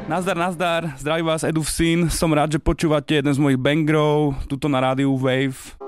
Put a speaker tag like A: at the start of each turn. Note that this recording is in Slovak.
A: Nazdar, zdraví vás Edu Vsín, som rád, že počúvate jeden z mojich bangrov, tuto na rádiu Wave.